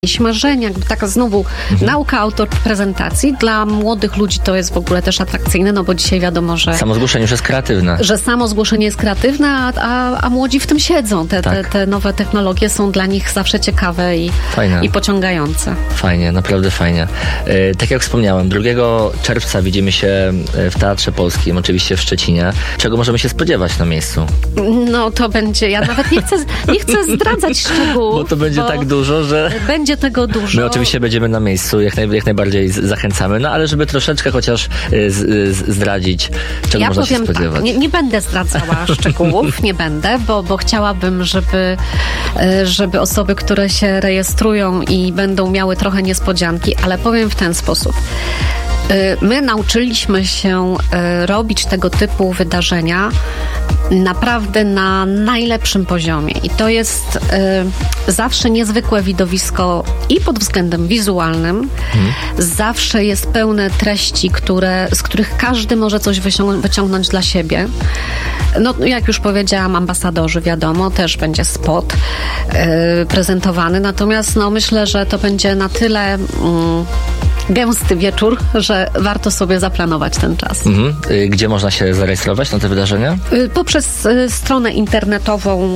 marzenia, jakby taka znowu nauka autoprezentacji. Dla młodych ludzi to jest w ogóle też atrakcyjne, no bo dzisiaj wiadomo, że samo zgłoszenie już jest kreatywne. Że samo zgłoszenie jest kreatywne, a młodzi w tym siedzą. Te nowe technologie są dla nich zawsze ciekawe i pociągające. Fajnie, naprawdę fajnie. Tak jak wspomniałem, 2 czerwca widzimy się w Teatrze Polskim, oczywiście w Szczecinie. Czego możemy się spodziewać na miejscu? No to będzie, ja nawet nie chcę zdradzać szczegółów. Bo to będzie tak dużo, że... Będzie tego dużo. My oczywiście będziemy na miejscu, jak najbardziej zachęcamy, no ale żeby troszeczkę chociaż zdradzić, czego można się spodziewać. Tak, nie będę zdradzała szczegółów, nie będę, bo chciałabym, żeby osoby, które się rejestrują i będą miały trochę niespodzianki, ale powiem w ten sposób. My nauczyliśmy się robić tego typu wydarzenia naprawdę na najlepszym poziomie i to jest zawsze niezwykłe widowisko i pod względem wizualnym. Zawsze jest pełne treści, z których każdy może coś wyciągnąć dla siebie. No, jak już powiedziałam, ambasadorzy, wiadomo, też będzie spot prezentowany, natomiast myślę, że to będzie na tyle gęsty wieczór, że warto sobie zaplanować ten czas. Gdzie można się zarejestrować na te wydarzenia? Poprzez stronę internetową.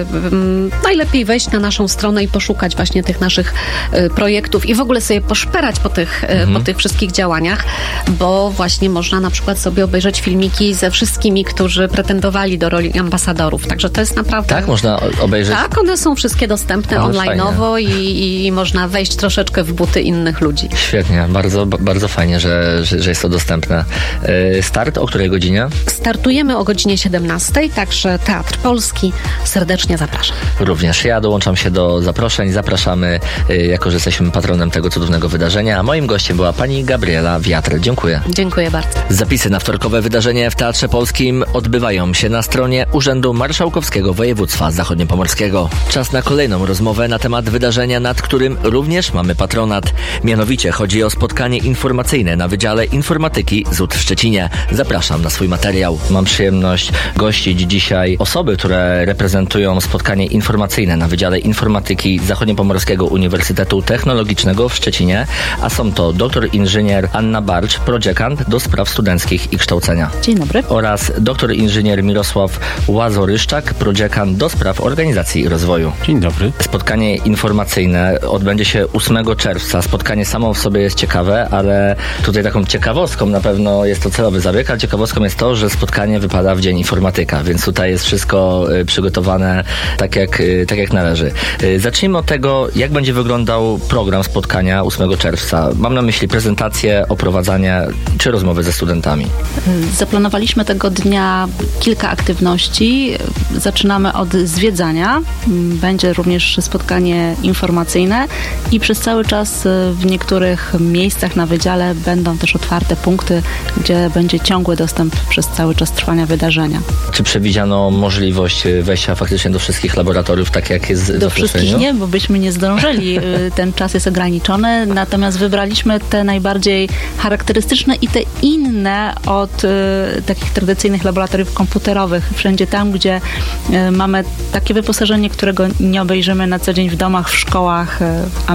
Najlepiej wejść na naszą stronę i poszukać właśnie tych naszych projektów i w ogóle sobie poszperać po tych wszystkich działaniach, bo właśnie można na przykład sobie obejrzeć filmiki ze wszystkimi, którzy pretendowali do roli ambasadorów. Także to jest naprawdę... Tak, można obejrzeć? Tak, one są wszystkie dostępne online'owo i można wejść troszeczkę w buty innych ludzi. Świetnie, bardzo, bardzo fajnie, że jest to dostępne. Start o której godzinie? Startujemy o godzinie 17, także Teatr Polski serdecznie zapraszam. Również ja dołączam się do zaproszeń. Zapraszamy, jako że jesteśmy patronem tego cudownego wydarzenia, a moim gościem była pani Gabriela Wiatr. Dziękuję. Dziękuję bardzo. Zapisy na wtorkowe wydarzenie w Teatrze Polskim odbywają się na stronie Urzędu Marszałkowskiego Województwa Zachodniopomorskiego. Czas na kolejną rozmowę na temat wydarzenia, nad którym również mamy patronat. Mianowicie chodzi o spotkanie informacyjne na Wydziale Informatyki ZUT w Szczecinie. Zapraszam na swój materiał. Mam przyjemność gościć dzisiaj osoby, które reprezentują spotkanie informacyjne na Wydziale Informatyki Zachodniopomorskiego Uniwersytetu Technologicznego w Szczecinie, a są to doktor inżynier Anna Barcz, prodziekant do spraw studenckich i kształcenia. Dzień dobry. Oraz doktor inżynier Mirosław Łazoryszczak, prodziekant do spraw organizacji i rozwoju. Dzień dobry. Spotkanie informacyjne odbędzie się 8 czerwca. Spotkanie samo w sobie jest ciekawe, ale tutaj taką ciekawostką na pewno jest to celowy zabieg, ale ciekawostką jest to, że spotkanie wypada w Dzień Informatyka, więc tutaj jest wszystko przygotowane tak jak należy. Zacznijmy od tego, jak będzie wyglądał program spotkania 8 czerwca. Mam na myśli prezentację, oprowadzanie czy rozmowy ze studentami. Zaplanowaliśmy tego dnia kilka aktywności. Zaczynamy od zwiedzania. Będzie również spotkanie informacyjne i przez cały czas w niektórych miejscach na wydziale będą też otwarte punkty, gdzie będzie ciągły dostęp przez cały czas trwania wydarzenia. Czy przewidziano możliwość wejścia faktycznie do wszystkich laboratoriów, tak jak jest w zaproszeniu? Do wszystkich nie, bo byśmy nie zdążyli. Ten czas jest ograniczony, natomiast wybraliśmy te najbardziej charakterystyczne i te inne od takich tradycyjnych laboratoriów komputerowych. Wszędzie tam, gdzie mamy takie wyposażenie, którego nie obejrzymy na co dzień w domach, w szkołach, a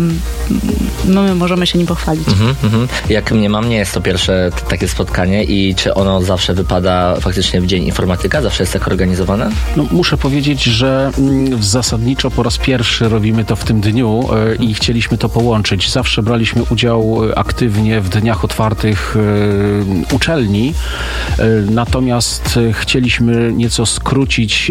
my możemy się nim pochwalić. Jak mniemam, nie jest to pierwsze takie spotkanie i czy ono zawsze wypada faktycznie w Dzień Informatyka? Zawsze jest tak organizowane? No, muszę powiedzieć, że zasadniczo po raz pierwszy robimy to w tym dniu i chcieliśmy to połączyć. Zawsze braliśmy udział aktywnie w dniach otwartych uczelni, natomiast chcieliśmy nieco skrócić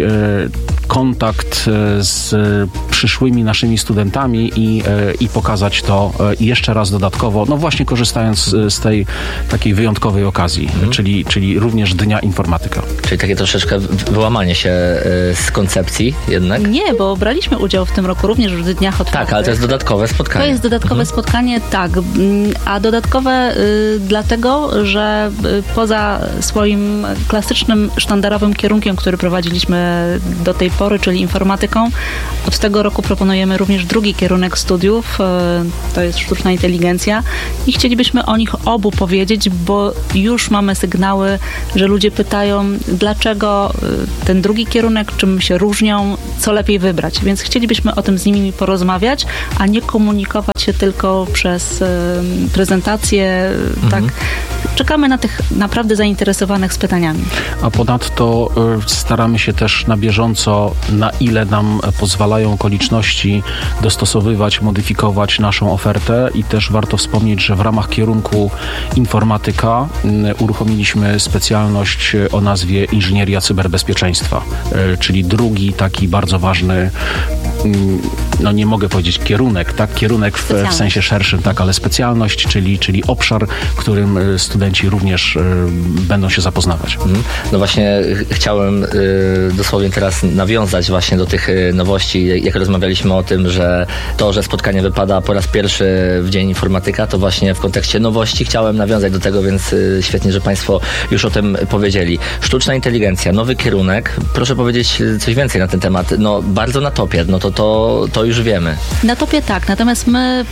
kontakt z przyszłymi naszymi studentami i pokazać to jeszcze raz dodatkowo, no właśnie korzystając z tej takiej wyjątkowej okazji, czyli również Dnia Informatyka. Czyli takie troszeczkę wyłamanie się z koncepcji jednak? Nie, bo braliśmy udział w tym roku również w dniach otwartych. Tak, ale to jest dodatkowe spotkanie. To jest dodatkowe spotkanie, tak. A dodatkowe dlatego, że poza swoim klasycznym, sztandarowym kierunkiem, który prowadziliśmy do tej pory, czyli informatyką. Od tego roku proponujemy również drugi kierunek studiów, to jest sztuczna inteligencja i chcielibyśmy o nich obu powiedzieć, bo już mamy sygnały, że ludzie pytają, dlaczego ten drugi kierunek, czym się różnią, co lepiej wybrać. Więc chcielibyśmy o tym z nimi porozmawiać, a nie komunikować się tylko przez prezentacje. Tak. Czekamy na tych naprawdę zainteresowanych z pytaniami. A ponadto staramy się też na bieżąco, na ile nam pozwalają okoliczności, dostosowywać, modyfikować naszą ofertę i też warto wspomnieć, że w ramach kierunku informatyka uruchomiliśmy specjalność o nazwie inżynieria cyberbezpieczeństwa, czyli drugi taki bardzo ważny, no nie mogę powiedzieć kierunek, tak? Kierunek w sensie szerszym, tak, ale specjalność, czyli obszar, którym studenci również będą się zapoznawać. No właśnie chciałem dosłownie teraz nawiązać właśnie do tych nowości. Jak rozmawialiśmy o tym, że to, że spotkanie wypada po raz pierwszy w Dzień Informatyka, to właśnie w kontekście nowości chciałem nawiązać do tego, więc świetnie, że Państwo już o tym powiedzieli. Sztuczna inteligencja, nowy kierunek. Proszę powiedzieć coś więcej na ten temat. No bardzo na topie, no to już wiemy. Na topie tak, natomiast my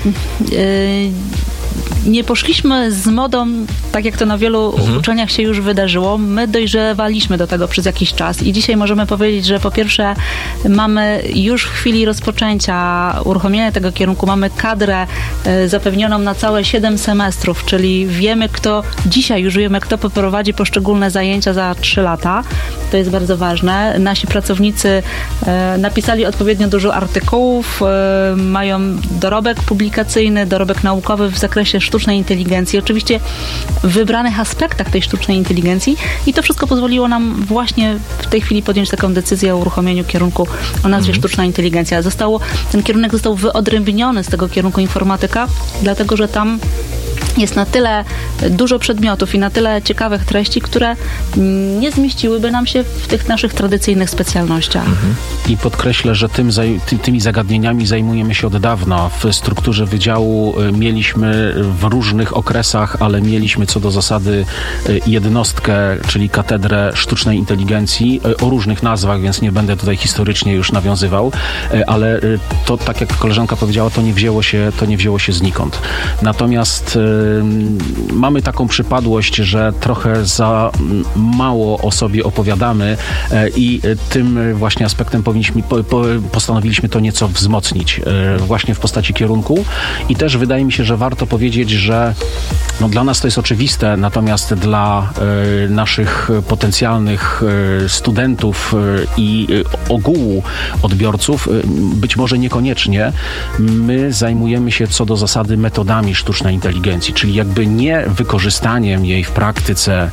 nie poszliśmy z modą, tak jak to na wielu uczelniach się już wydarzyło. My dojrzewaliśmy do tego przez jakiś czas i dzisiaj możemy powiedzieć, że po pierwsze mamy już w chwili rozpoczęcia uruchomienia tego kierunku, mamy kadrę zapewnioną na całe 7 semestrów, czyli dzisiaj już wiemy, kto poprowadzi poszczególne zajęcia za 3 lata. To jest bardzo ważne. Nasi pracownicy napisali odpowiednio dużo artykułów, mają dorobek publikacyjny, dorobek naukowy w zakresie sztucznej inteligencji, oczywiście w wybranych aspektach tej sztucznej inteligencji i to wszystko pozwoliło nam właśnie w tej chwili podjąć taką decyzję o uruchomieniu kierunku o nazwie sztuczna inteligencja. Ten kierunek został wyodrębniony z tego kierunku informatyka, dlatego że tam jest na tyle dużo przedmiotów i na tyle ciekawych treści, które nie zmieściłyby nam się w tych naszych tradycyjnych specjalnościach. I podkreślę, że tymi zagadnieniami zajmujemy się od dawna. W strukturze wydziału mieliśmy w różnych okresach, ale mieliśmy co do zasady jednostkę, czyli katedrę sztucznej inteligencji o różnych nazwach, więc nie będę tutaj historycznie już nawiązywał, ale to, tak jak koleżanka powiedziała, to nie wzięło się znikąd. Natomiast mamy taką przypadłość, że trochę za mało o sobie opowiadamy i tym właśnie aspektem postanowiliśmy to nieco wzmocnić właśnie w postaci kierunku i też wydaje mi się, że warto powiedzieć, że no dla nas to jest oczywiste, natomiast dla naszych potencjalnych studentów i ogółu odbiorców być może niekoniecznie. My zajmujemy się co do zasady metodami sztucznej inteligencji, czyli jakby nie wykorzystaniem jej w praktyce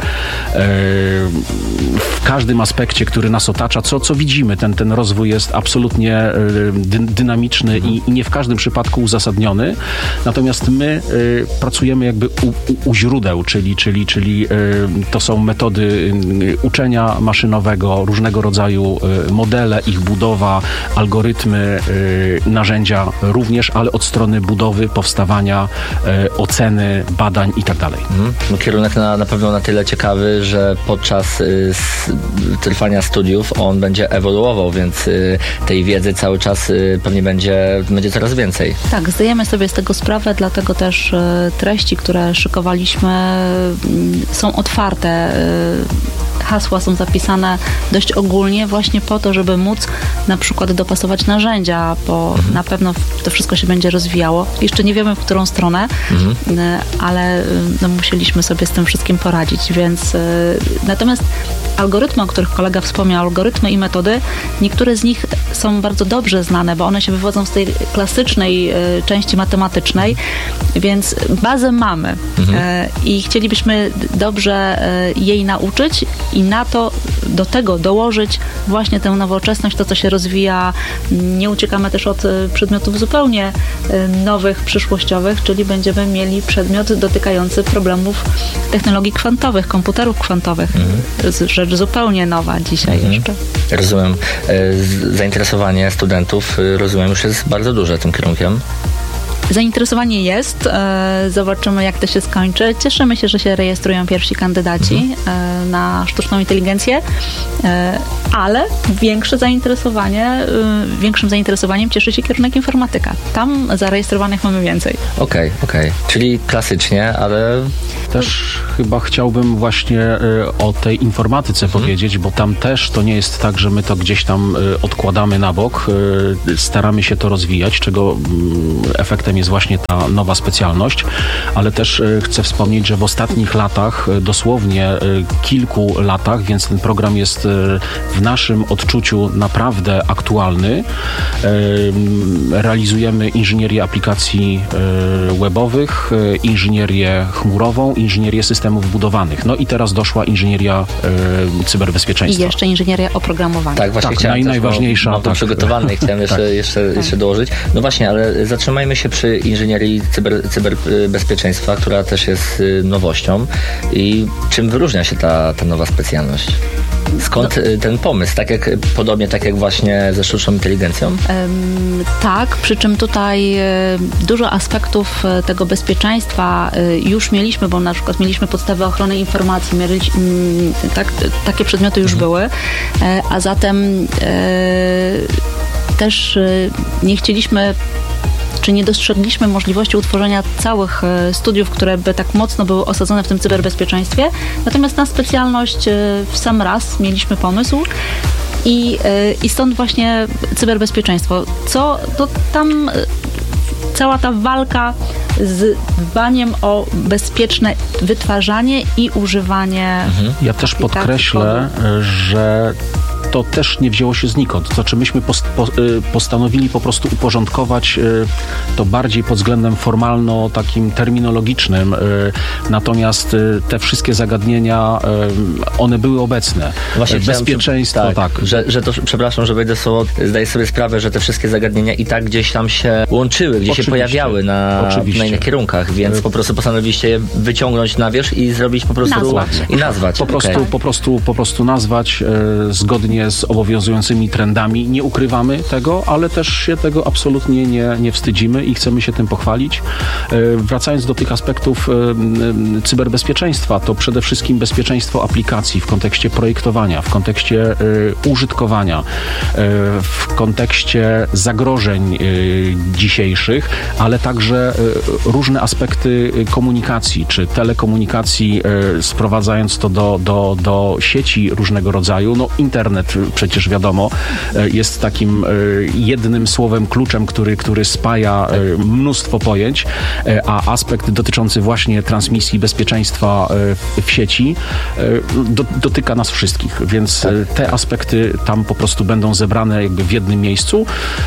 w każdym aspekcie, który nas otacza, co widzimy. Ten rozwój jest absolutnie dynamiczny i nie w każdym przypadku uzasadniony. Natomiast my pracujemy jakby u źródeł, czyli to są metody uczenia maszynowego, różnego rodzaju modele, ich budowa, algorytmy, narzędzia również, ale od strony budowy, powstawania, oceny, badań i tak dalej. No, kierunek na pewno na tyle ciekawy, że podczas trwania studiów on będzie ewoluował, więc tej wiedzy cały czas pewnie będzie coraz więcej. Tak, zdajemy sobie z tego sprawę, dlatego też treści, które szykowaliśmy, są otwarte. Hasła są zapisane dość ogólnie właśnie po to, żeby móc na przykład dopasować narzędzia, bo na pewno to wszystko się będzie rozwijało. Jeszcze nie wiemy, w którą stronę, ale no, musieliśmy sobie z tym wszystkim poradzić, więc natomiast algorytmy, o których kolega wspomniał, algorytmy i metody, niektóre z nich są bardzo dobrze znane, bo one się wywodzą z tej klasycznej części matematycznej, więc bazę mamy i chcielibyśmy dobrze jej nauczyć i do tego dołożyć właśnie tę nowoczesność, to co się rozwija. Nie uciekamy też od przedmiotów zupełnie nowych, przyszłościowych, czyli będziemy mieli przedmiot dotykający problemów technologii kwantowych, komputerów kwantowych. Rzecz zupełnie nowa dzisiaj jeszcze. Rozumiem. Zainteresowanie studentów, rozumiem, już jest bardzo duże tym kierunkiem. Zainteresowanie jest. Zobaczymy, jak to się skończy. Cieszymy się, że się rejestrują pierwsi kandydaci na sztuczną inteligencję, ale większym zainteresowaniem cieszy się kierunek informatyka. Tam zarejestrowanych mamy więcej. Okej. Czyli klasycznie, ale... Też chyba chciałbym właśnie o tej informatyce powiedzieć, bo tam też to nie jest tak, że my to gdzieś tam odkładamy na bok. Staramy się to rozwijać, czego efektem jest właśnie ta nowa specjalność, ale też chcę wspomnieć, że w ostatnich latach, dosłownie kilku latach, więc ten program jest w naszym odczuciu naprawdę aktualny. Realizujemy inżynierię aplikacji webowych, inżynierię chmurową, inżynierię systemów budowanych. No i teraz doszła inżynieria cyberbezpieczeństwa. I jeszcze inżynieria oprogramowania. Tak, właśnie chciałem najważniejsza. Mam to przygotowane i chciałem jeszcze dołożyć. No właśnie, ale zatrzymajmy się przy inżynierii cyberbezpieczeństwa, która też jest nowością. I czym wyróżnia się ta nowa specjalność? Skąd ten pomysł? Podobnie jak właśnie ze sztuczną inteligencją? Tak, przy czym tutaj dużo aspektów tego bezpieczeństwa już mieliśmy, bo na przykład mieliśmy podstawy ochrony informacji, takie przedmioty już były, a zatem też nie chcieliśmy czy nie dostrzegliśmy możliwości utworzenia całych studiów, które by tak mocno były osadzone w tym cyberbezpieczeństwie. Natomiast na specjalność w sam raz mieliśmy pomysł i stąd właśnie cyberbezpieczeństwo. Tam cała ta walka z dbaniem o bezpieczne wytwarzanie i używanie. Ja też podkreślę, że to też nie wzięło się znikąd. To znaczy myśmy postanowili po prostu uporządkować to bardziej pod względem formalno-takim terminologicznym. Natomiast te wszystkie zagadnienia, one były obecne. Właśnie bezpieczeństwo, tak. Że to, przepraszam, że wejdę słowo, zdaję sobie sprawę, że te wszystkie zagadnienia i tak gdzieś tam się łączyły, gdzieś się pojawiały na innych kierunkach, więc po prostu postanowiliście je wyciągnąć na wierzch i zrobić po prostu nazwać. Po prostu nazwać zgodnie z obowiązującymi trendami. Nie ukrywamy tego, ale też się tego absolutnie nie wstydzimy i chcemy się tym pochwalić. Wracając do tych aspektów cyberbezpieczeństwa, to przede wszystkim bezpieczeństwo aplikacji w kontekście projektowania, w kontekście użytkowania, w kontekście zagrożeń dzisiejszych, ale także różne aspekty komunikacji, czy telekomunikacji, sprowadzając to do sieci różnego rodzaju. No, internet przecież wiadomo jest takim jednym słowem kluczem, który spaja mnóstwo pojęć, a aspekt dotyczący właśnie transmisji bezpieczeństwa w sieci dotyka nas wszystkich, więc te aspekty tam po prostu będą zebrane jakby w jednym miejscu,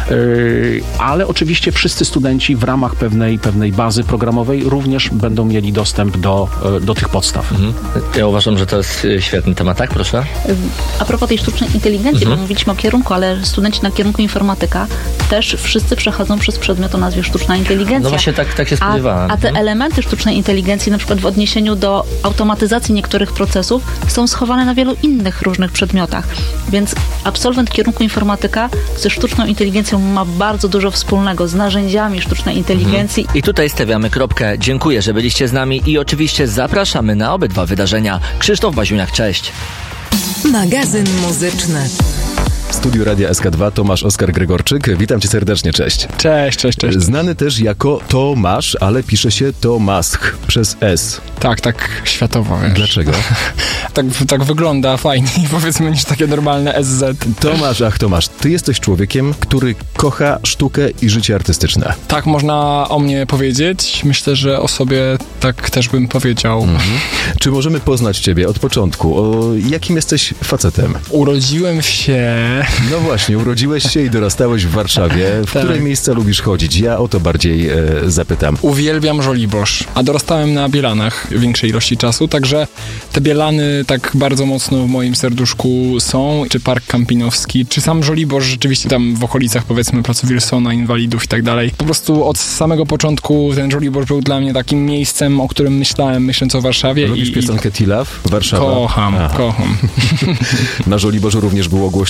ale oczywiście wszyscy studenci w ramach pewnej bazy programowej również będą mieli dostęp do tych podstaw. Ja uważam, że to jest świetny temat, tak? Proszę. A propos tej sztucznej inteligencji, bo mówiliśmy o kierunku, ale studenci na kierunku informatyka też wszyscy przechodzą przez przedmiot o nazwie sztuczna inteligencja. No właśnie tak się spodziewałem. A te elementy sztucznej inteligencji, na przykład w odniesieniu do automatyzacji niektórych procesów, są schowane na wielu innych różnych przedmiotach. Więc absolwent kierunku informatyka ze sztuczną inteligencją ma bardzo dużo wspólnego z narzędziami sztucznej inteligencji. I tutaj stawiamy kropkę. Dziękuję, że byliście z nami i oczywiście zapraszamy na obydwa wydarzenia. Krzysztof Baziuniak, cześć. Magazyn muzyczny. W studiu Radia SK2 Tomasz Oskar Gregorczyk. Witam cię serdecznie, cześć. Cześć. Znany też jako Tomasz, ale pisze się Tomask przez S. Tak światowo, wiesz. Dlaczego? tak wygląda fajniej, powiedzmy, niż takie normalne SZ. Tomasz, ty jesteś człowiekiem, który kocha sztukę i życie artystyczne. Tak można o mnie powiedzieć. Myślę, że o sobie tak też bym powiedział. Czy możemy poznać ciebie od początku? Jakim jesteś facetem? Urodziłem się... No właśnie, urodziłeś się i dorastałeś w Warszawie. W które miejsca lubisz chodzić? Ja o to bardziej zapytam. Uwielbiam Żoliborz, a dorastałem na Bielanach większej ilości czasu, także te Bielany tak bardzo mocno w moim serduszku są, czy Park Kampinowski, czy sam Żoliborz, rzeczywiście tam w okolicach, powiedzmy, placu Wilsona, Inwalidów i tak dalej. Po prostu od samego początku ten Żoliborz był dla mnie takim miejscem, o którym myśląc o Warszawie. Lubisz piosenkę T-Love? Warszawa? Kocham. Na Żoliborzu również było głośno, ponieważ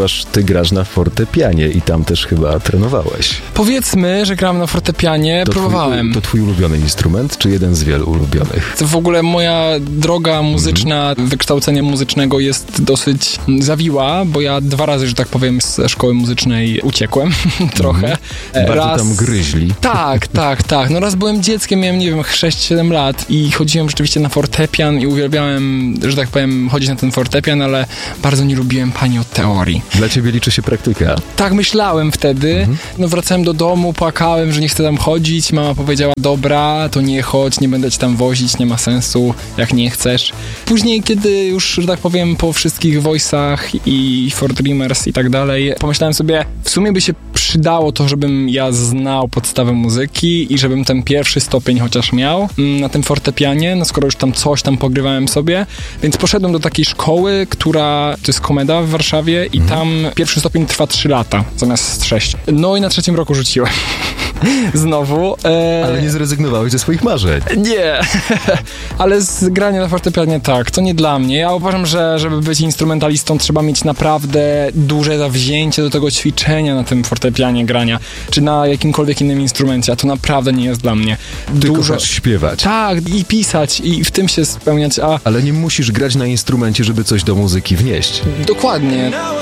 ponieważ ty grasz na fortepianie i tam też chyba trenowałeś. Powiedzmy, że gram na fortepianie, próbowałem. To twój ulubiony instrument, czy jeden z wielu ulubionych? W ogóle moja droga muzyczna, wykształcenia muzycznego jest dosyć zawiła, bo ja 2 razy, że tak powiem, ze szkoły muzycznej uciekłem trochę. Bardzo tam gryźli. Tak. No raz byłem dzieckiem, miałem, nie wiem, 6-7 lat i chodziłem rzeczywiście na fortepian i uwielbiałem, że tak powiem, chodzić na ten fortepian, ale bardzo nie lubiłem pani od teorii. Dla ciebie liczy się praktyka. Tak myślałem wtedy. No wracałem do domu, płakałem, że nie chcę tam chodzić. Mama powiedziała, dobra, to nie chodź, nie będę cię tam wozić, nie ma sensu, jak nie chcesz. Później, kiedy już, że tak powiem, po wszystkich voice'ach i For Dreamers i tak dalej, pomyślałem sobie, w sumie by się przydało to, żebym ja znał podstawę muzyki i żebym ten pierwszy stopień chociaż miał na tym fortepianie, no skoro już tam coś tam pogrywałem sobie, więc poszedłem do takiej szkoły, która, to jest Komeda w Warszawie i tam pierwszy stopień trwa 3 lata zamiast 6. No i na 3. roku rzuciłem. Znowu. Ale nie zrezygnowałeś ze swoich marzeń. Nie, ale z grania na fortepianie tak, to nie dla mnie. Ja uważam, że żeby być instrumentalistą trzeba mieć naprawdę duże zawzięcie do tego ćwiczenia na tym fortepianie grania, czy na jakimkolwiek innym instrumencie, a to naprawdę nie jest dla mnie. Ty kochasz śpiewać. Tak, i pisać, i w tym się spełniać, Ale nie musisz grać na instrumencie, żeby coś do muzyki wnieść. Dokładnie.